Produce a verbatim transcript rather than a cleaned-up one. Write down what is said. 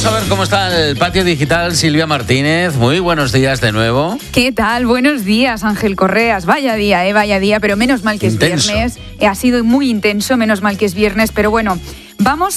a ver cómo está el patio digital. Silvia Martínez, muy buenos días de nuevo. ¿Qué tal? Buenos días, Ángel Correas. Vaya día, eh, vaya día, pero menos mal que Intenso. es viernes. Eh, ha sido muy intenso, menos mal que es viernes, pero bueno, vamos